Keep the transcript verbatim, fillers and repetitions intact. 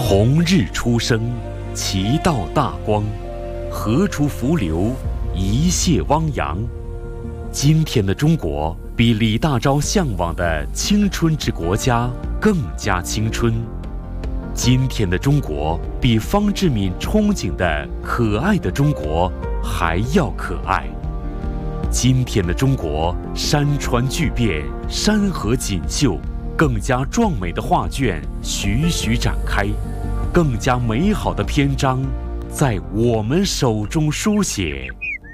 红日初升，其道大光，河出伏流，一泻汪洋。今天的中国比李大钊向往的青春之国家更加青春，今天的中国比方志敏憧憬的可爱的中国还要可爱。今天的中国山川巨变，山河锦绣，更加壮美的画卷徐徐展开，更加美好的篇章在我们手中书写。